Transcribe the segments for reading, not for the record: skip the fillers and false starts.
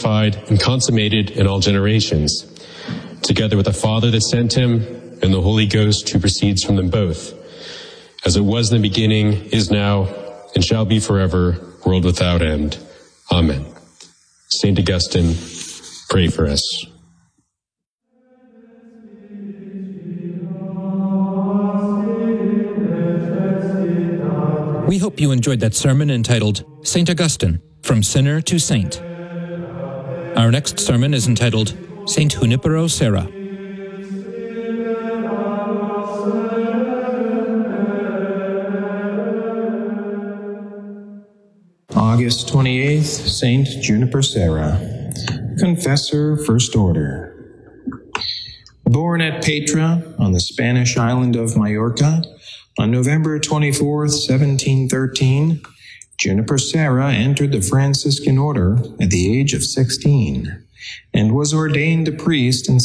sanctified and consummated in all generations, together with the Father that sent him and the Holy Ghost who proceeds from them both, as it was in the beginning, is now, and shall be forever, world without end. Amen. Saint Augustine, pray for us. We hope you enjoyed that sermon entitled Saint Augustine, From Sinner to Saint. Our next sermon is entitled Saint Junipero Serra. August 28th, Saint Juniper Serra, Confessor, First Order. Born at Petra on the Spanish island of Majorca, on November 24, 1713, Juniper Serra entered the Franciscan order at the age of 16 and was ordained a priest in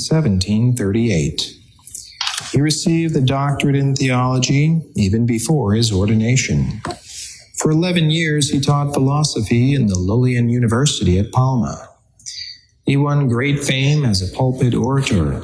1738. He received the doctorate in theology even before his ordination. For 11 years, he taught philosophy in the Lullian University at Palma. He won great fame as a pulpit orator.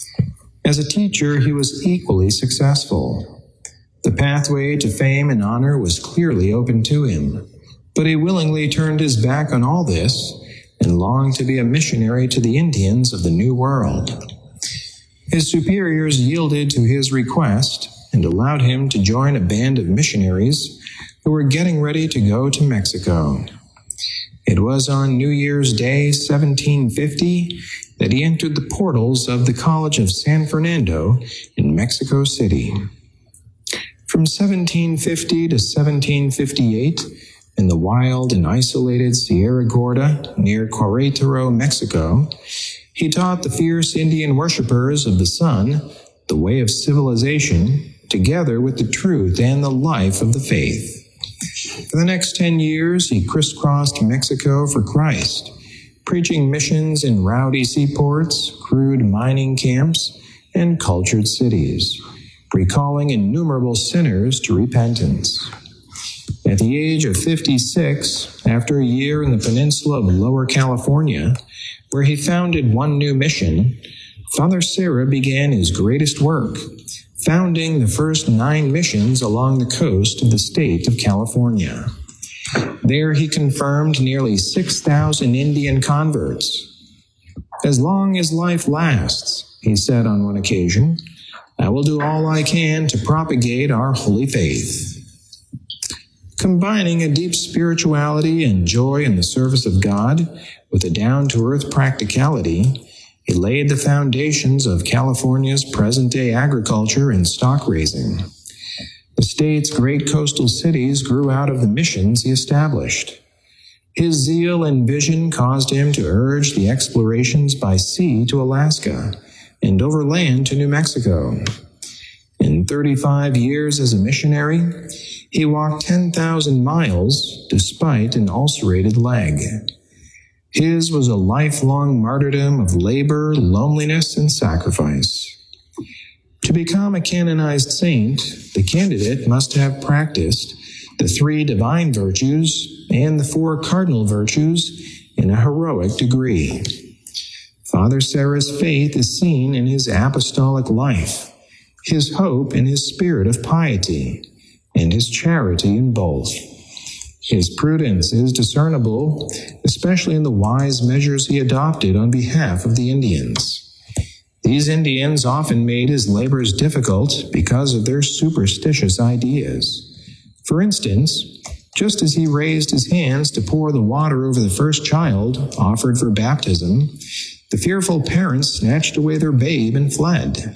As a teacher, he was equally successful. The pathway to fame and honor was clearly open to him, but he willingly turned his back on all this and longed to be a missionary to the Indians of the New World. His superiors yielded to his request and allowed him to join a band of missionaries who were getting ready to go to Mexico. It was on New Year's Day, 1750, that he entered the portals of the College of San Fernando in Mexico City. From 1750 to 1758, in the wild and isolated Sierra Gorda near Querétaro, Mexico, he taught the fierce Indian worshippers of the sun the way of civilization, together with the truth and the life of the faith. For the next 10 years, he crisscrossed Mexico for Christ, preaching missions in rowdy seaports, crude mining camps, and cultured cities, recalling innumerable sinners to repentance. At the age of 56, after a year in the peninsula of Lower California, where he founded one new mission, Father Serra began his greatest work, founding the first 9 missions along the coast of the state of California. There he confirmed nearly 6,000 Indian converts. "As long as life lasts," he said on one occasion, "I will do all I can to propagate our holy faith." Combining a deep spirituality and joy in the service of God with a down-to-earth practicality, he laid the foundations of California's present-day agriculture and stock raising. The state's great coastal cities grew out of the missions he established. His zeal and vision caused him to urge the explorations by sea to Alaska and overland to New Mexico. In 35 years as a missionary, he walked 10,000 miles despite an ulcerated leg. His was a lifelong martyrdom of labor, loneliness, and sacrifice. To become a canonized saint, the candidate must have practiced the 3 divine virtues and the 4 cardinal virtues in a heroic degree. Father Serra's faith is seen in his apostolic life, his hope in his spirit of piety, and his charity in both. His prudence is discernible, especially in the wise measures he adopted on behalf of the Indians. These Indians often made his labors difficult because of their superstitious ideas. For instance, just as he raised his hands to pour the water over the first child offered for baptism, the fearful parents snatched away their babe and fled.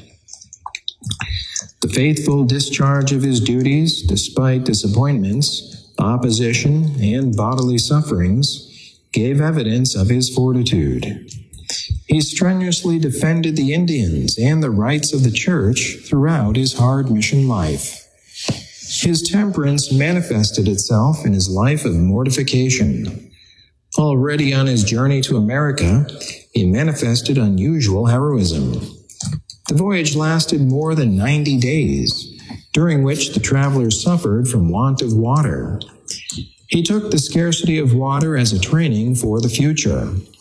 The faithful discharge of his duties, despite disappointments, opposition, and bodily sufferings, gave evidence of his fortitude. He strenuously defended the Indians and the rights of the Church throughout his hard mission life. His temperance manifested itself in his life of mortification. Already on his journey to America, he manifested unusual heroism. The voyage lasted more than 90 days, during which the travelers suffered from want of water. He took the scarcity of water as a training for the future.